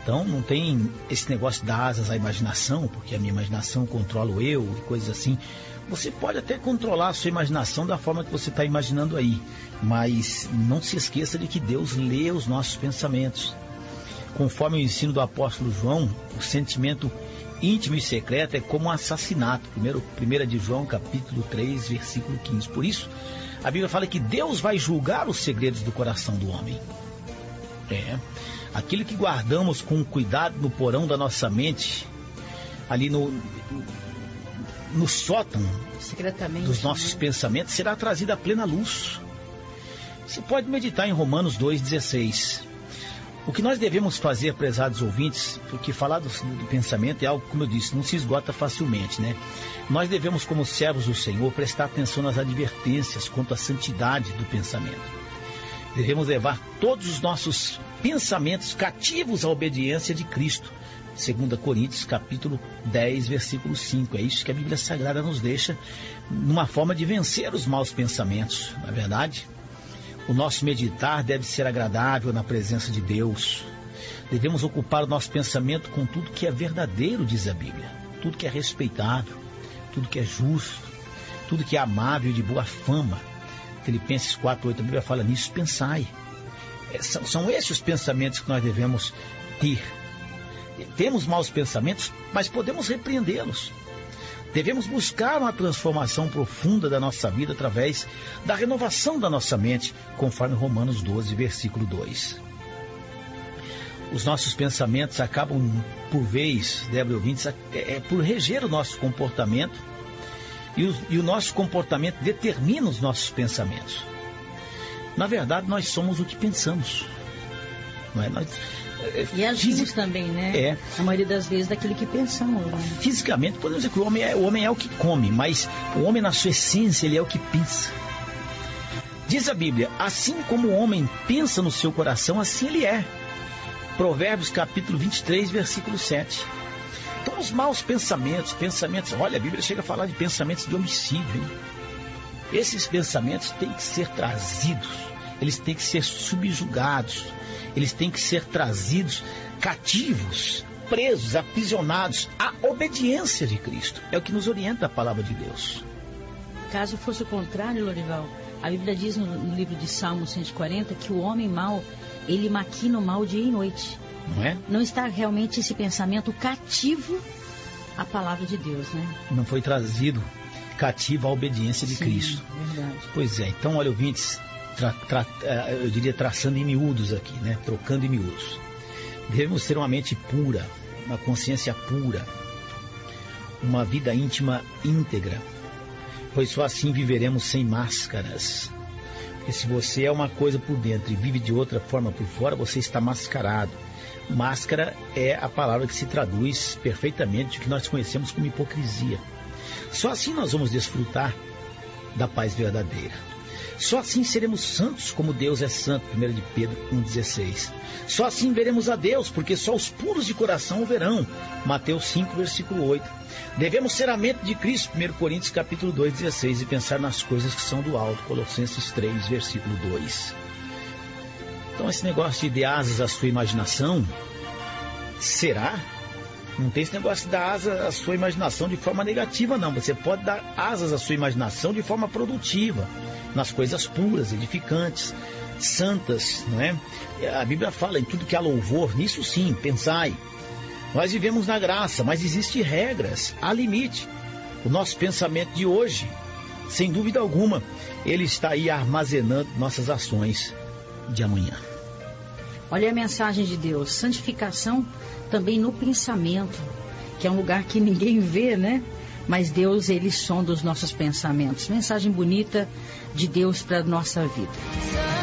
Então não tem esse negócio de dar asas à imaginação, porque a minha imaginação controla o eu e coisas assim. Você pode até controlar a sua imaginação da forma que você está imaginando aí, mas não se esqueça de que Deus lê os nossos pensamentos. Conforme o ensino do apóstolo João, o sentimento íntimo e secreto é como um assassinato. 1 de João, capítulo 3, versículo 15. Por isso, a Bíblia fala que Deus vai julgar os segredos do coração do homem. Aquilo que guardamos com cuidado no porão da nossa mente, ali no sótão dos nossos pensamentos, será trazido à plena luz. Você pode meditar em Romanos 2,16. O que nós devemos fazer, prezados ouvintes, porque falar do pensamento é algo, como eu disse, não se esgota facilmente, né? Nós devemos, como servos do Senhor, prestar atenção nas advertências quanto à santidade do pensamento. Devemos levar todos os nossos pensamentos cativos à obediência de Cristo. 2 Coríntios, capítulo 10, versículo 5. É isso que a Bíblia Sagrada nos deixa, numa forma de vencer os maus pensamentos, não é verdade? O nosso meditar deve ser agradável na presença de Deus. Devemos ocupar o nosso pensamento com tudo que é verdadeiro, diz a Bíblia. Tudo que é respeitável, tudo que é justo, tudo que é amável e de boa fama. Filipenses 4:8, a Bíblia fala nisso, pensai. São esses os pensamentos que nós devemos ter. Temos maus pensamentos, mas podemos repreendê-los. Devemos buscar uma transformação profunda da nossa vida através da renovação da nossa mente, conforme Romanos 12, versículo 2. Os nossos pensamentos acabam, por vez, Débora ouvintes, por reger o nosso comportamento, e o nosso comportamento determina os nossos pensamentos. Na verdade, nós somos o que pensamos. Não é? E agimos também, né? A maioria das vezes daquilo que pensamos. Né? Fisicamente, podemos dizer que o homem é o que come, mas o homem, na sua essência, ele é o que pensa. Diz a Bíblia, assim como o homem pensa no seu coração, assim ele é. Provérbios, capítulo 23, versículo 7. Então, os maus pensamentos, olha, a Bíblia chega a falar de pensamentos de homicídio, hein? Esses pensamentos têm que ser trazidos, eles têm que ser subjugados, eles têm que ser trazidos cativos, presos, aprisionados à obediência de Cristo. É o que nos orienta a palavra de Deus. Caso fosse o contrário, Lorival, a Bíblia diz no livro de Salmo 140 que o homem mau, ele maquina o mal dia e noite. Não é? Não está realmente esse pensamento cativo à palavra de Deus, né? Não foi trazido cativo à obediência de Cristo. Verdade. Pois é, então olha, ouvintes, eu diria traçando em miúdos aqui, né? Trocando em miúdos. Devemos ter uma mente pura, uma consciência pura, uma vida íntima íntegra, pois só assim viveremos sem máscaras. Porque se você é uma coisa por dentro e vive de outra forma por fora, você está mascarado. Máscara é a palavra que se traduz perfeitamente o que nós conhecemos como hipocrisia. Só assim nós vamos desfrutar da paz verdadeira. Só assim seremos santos como Deus é santo, 1 de Pedro 1,16. Só assim veremos a Deus, porque só os puros de coração o verão, Mateus 5, versículo 8. Devemos ser a mente de Cristo, 1 Coríntios capítulo 2,16, e pensar nas coisas que são do alto, Colossenses 3, versículo 2. Então esse negócio de dar asas à sua imaginação, será? Não tem esse negócio de dar asas à sua imaginação de forma negativa, não. Você pode dar asas à sua imaginação de forma produtiva, nas coisas puras, edificantes, santas, não é? A Bíblia fala em tudo que há louvor, nisso sim, pensai. Nós vivemos na graça, mas existem regras, há limite. O nosso pensamento de hoje, sem dúvida alguma, ele está aí armazenando nossas ações de amanhã. Olha a mensagem de Deus, santificação também no pensamento, que é um lugar que ninguém vê, né? Mas Deus, ele sonda os nossos pensamentos. Mensagem bonita de Deus para a nossa vida.